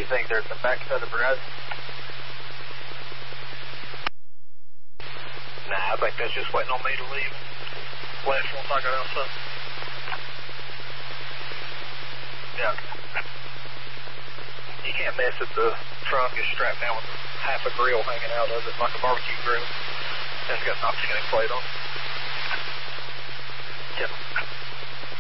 you think? There's the back of the garage? Nah, I think that's just waiting on me to leave. Flash once I got outside. Yeah. You can't mess with the trunk. It's strapped down with half a grill hanging out of it, like a barbecue grill. And it's got an oxygen plate on it. Yeah.